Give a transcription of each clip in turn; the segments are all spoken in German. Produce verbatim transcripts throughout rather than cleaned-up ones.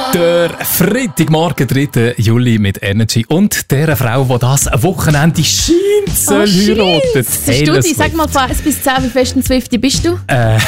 Der Freitagmorgen, dritter Juli mit Energy und der Frau, die das Wochenende scheint soll oh, heiraten. Studi, sag mal von eins bis zehn, wie fest ein Swiftie bist du? Äh.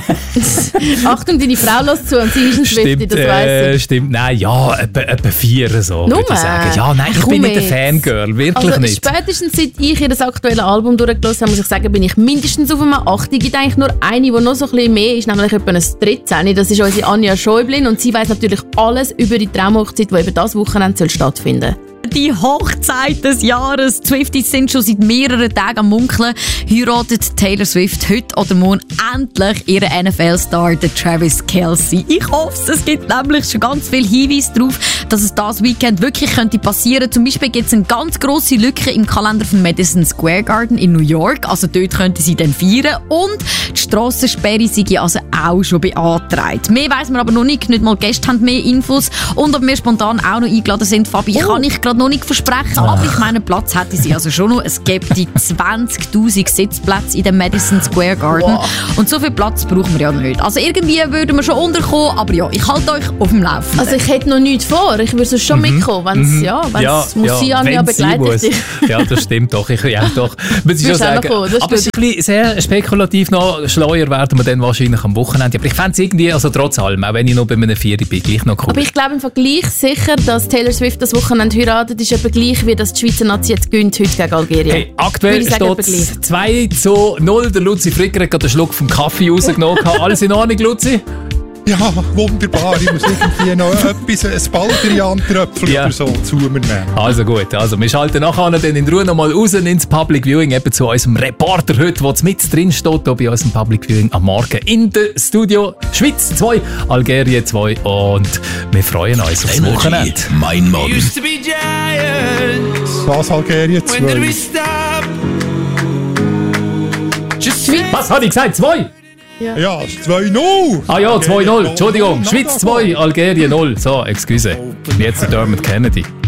Achtung, deine Frau lässt zu und sie ist ein Swiftie, das weiss äh, ich. Stimmt, nein, ja, etwa, etwa vier so, Nur? würde ich sagen. Ja, nein, ich Komm bin nicht ein jetzt. Fangirl, wirklich Also nicht. spätestens seit ich ihr das aktuelle Album durchgelassen habe, muss ich sagen, bin ich mindestens auf einem acht. Es gibt eigentlich nur eine, die noch so ein bisschen mehr ist, nämlich etwa ein dreizehn. Das ist unsere Anja Schäublin und sie weiss natürlich alles über die Traumhochzeit, die eben das Wochenende soll stattfinden soll. Die Hochzeit des Jahres. Die Swifties sind schon seit mehreren Tagen am Munkeln. Heiratet Taylor Swift heute oder morgen endlich ihren N F L-Star, Travis Kelce. Ich hoffe, es gibt nämlich schon ganz viele Hinweise darauf, dass es das Weekend wirklich könnte passieren. Zum Beispiel gibt es eine ganz grosse Lücke im Kalender von Madison Square Garden in New York. Also dort könnte sie dann feiern. Und die Strassensperre sei also auch schon beantragt. Mehr weiss man aber noch nicht. Nicht mal Gäste haben mehr Infos. Und ob wir spontan auch noch eingeladen sind, Fabi, oh. kann ich gerade noch nicht versprechen. Ah. Aber ich meine, Platz hätte sie also schon noch. Es gibt die zwanzigtausend Sitzplätze in dem Madison Square Garden. Wow. Und so viel Platz brauchen wir ja nicht. Also irgendwie würden wir schon unterkommen. Aber ja, ich halte euch auf dem Laufenden. Also ich hätte noch nichts vor. Ich würde sonst schon Mhm. mitkommen. Wenn's, Mhm. ja, wenn's Ja, muss ja, sie Anja wenn sie begleitet muss. dich. Ja, das stimmt doch. Ich, ja, doch. Muss ich schon Wirst auch noch sagen. kommen, das Aber es ist ein bisschen sehr spekulativ noch. Schleuer werden wir dann wahrscheinlich am Wochenende. Aber ich fände es irgendwie, also trotz allem, auch wenn ich noch bei einem Vieri bin, gleich noch cool. Aber ich glaube im Vergleich sicher, dass Taylor Swift das Wochenende heiratet, ist etwa gleich, wie das die Schweizer Nazi jetzt gönnt heute gegen Algerien. Hey, aktuell Würde ich sagen, steht es zwei zu null. Der Luzi Fricker hat gerade einen Schluck vom Kaffee rausgenommen. Alles in Ordnung, Luzi? Ja, wunderbar. Ich muss irgendwie noch etwas, ein Baldrian-Tröpfchen Ja. oder so zu mir nehmen. Also gut, also wir schalten nachher dann in Ruhe nochmal raus ins Public Viewing, eben zu unserem Reporter heute, der mit drin steht, hier bei unserem Public Viewing am Morgen in der Studio. Schweiz zwei, Algerien zwei und wir freuen uns aufs Energy, Wochenende. mein Morgen. Used to be giants. Was, Algerien When did we zwei? stop? Just say Was habe ich gesagt? Zwei? Ja, es ist zwei null. Ah ja, zwei null. Algerien, Entschuldigung. null. Schweiz zwei, Algerien null. So, excuse. Und jetzt der Dermot Kennedy.